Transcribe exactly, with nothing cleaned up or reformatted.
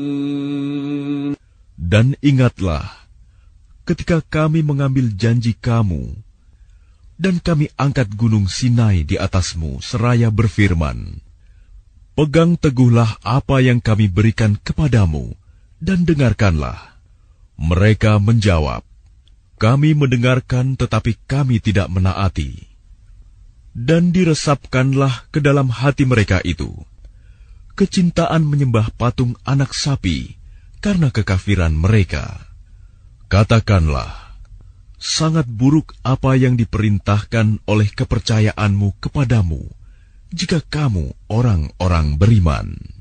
Dan ingatlah, ketika kami mengambil janji kamu, dan kami angkat gunung Sinai di atasmu seraya berfirman, pegang teguhlah apa yang kami berikan kepadamu, dan dengarkanlah. Mereka menjawab, kami mendengarkan tetapi kami tidak menaati. Dan diresapkanlah ke dalam hati mereka itu kecintaan menyembah patung anak sapi karena kekafiran mereka. Katakanlah, sangat buruk apa yang diperintahkan oleh kepercayaanmu kepadamu, jika kamu orang-orang beriman.